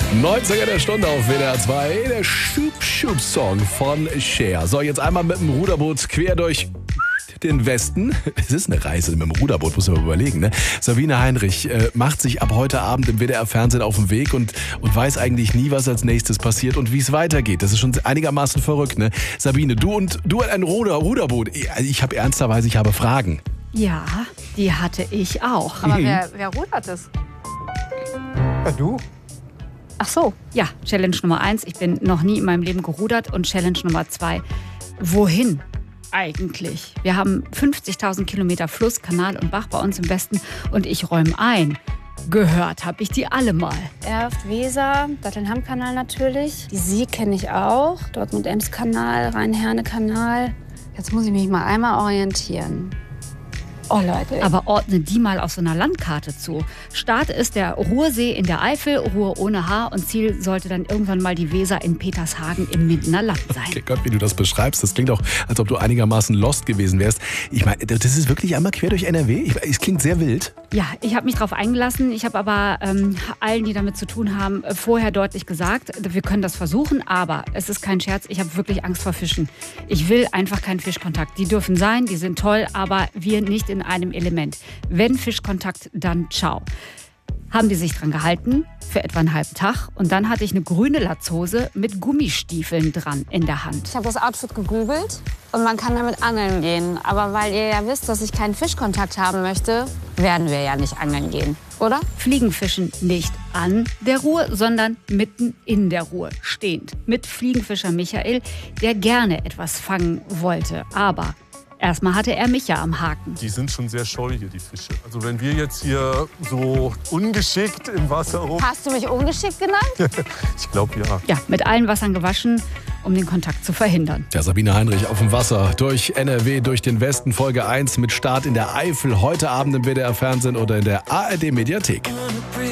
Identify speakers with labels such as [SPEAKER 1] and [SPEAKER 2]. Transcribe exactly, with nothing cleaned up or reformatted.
[SPEAKER 1] neunziger der Stunde auf W D R zwei, der Schub-Schub-Song von Cher. So, jetzt einmal mit dem Ruderboot quer durch den Westen. Es ist eine Reise mit dem Ruderboot, muss man mal überlegen. Ne? Sabine Heinrich äh, macht sich ab heute Abend im W D R-Fernsehen auf den Weg und, und weiß eigentlich nie, was als nächstes passiert und wie es weitergeht. Das ist schon einigermaßen verrückt. Ne? Sabine, du und du ein Ruder, Ruderboot. Ich habe ernsterweise, ich habe Fragen.
[SPEAKER 2] Ja, die hatte ich auch.
[SPEAKER 3] Aber wer, wer rudert es?
[SPEAKER 4] Ja, du?
[SPEAKER 2] Ach so, ja, Challenge Nummer eins. Ich bin noch nie in meinem Leben gerudert. Und Challenge Nummer zwei, wohin eigentlich? Wir haben fünfzigtausend Kilometer Fluss, Kanal und Bach bei uns im Westen. Und ich räume ein. Gehört habe ich die alle mal.
[SPEAKER 3] Erft, Weser, Datteln-Hamm-Kanal natürlich. Die Sieg kenne ich auch. Dortmund-Ems-Kanal, Rhein-Herne-Kanal. Jetzt muss ich mich mal einmal orientieren. Oh Leute.
[SPEAKER 2] Aber ordne die mal auf so einer Landkarte zu. Start ist der Ruhrsee in der Eifel, Ruhr ohne H. Und Ziel sollte dann irgendwann mal die Weser in Petershagen im Mindener Land sein.
[SPEAKER 1] Okay, Gott, wie du das beschreibst, das klingt auch, als ob du einigermaßen lost gewesen wärst. Ich meine, das ist wirklich einmal quer durch N R W? Ich, es klingt sehr wild.
[SPEAKER 2] Ja, ich habe mich darauf eingelassen. Ich habe aber ähm, allen, die damit zu tun haben, vorher deutlich gesagt, wir können das versuchen, aber es ist kein Scherz, ich habe wirklich Angst vor Fischen. Ich will einfach keinen Fischkontakt. Die dürfen sein, die sind toll, aber wir nicht in einem Element. Wenn Fischkontakt, dann ciao. Haben die sich dran gehalten für etwa einen halben Tag und dann hatte ich eine grüne Latzhose mit Gummistiefeln dran in der Hand.
[SPEAKER 3] Ich habe das Outfit gegoogelt und man kann damit angeln gehen. Aber weil ihr ja wisst, dass ich keinen Fischkontakt haben möchte, werden wir ja nicht angeln gehen, oder?
[SPEAKER 2] Fliegenfischen nicht an der Ruhr, sondern mitten in der Ruhr stehend. Mit Fliegenfischer Michael, der gerne etwas fangen wollte, aber erstmal hatte er mich ja am Haken.
[SPEAKER 5] Die sind schon sehr scheu hier, die Fische. Also wenn wir jetzt hier so ungeschickt im Wasser rum...
[SPEAKER 3] Hast du mich ungeschickt genannt?
[SPEAKER 5] Ich glaube, ja.
[SPEAKER 2] Ja, mit allen Wassern gewaschen, um den Kontakt zu verhindern.
[SPEAKER 1] Ja, Sabine Heinrich auf dem Wasser durch N R W, durch den Westen, Folge eins mit Start in der Eifel. Heute Abend im W D R-Fernsehen oder in der A R D-Mediathek.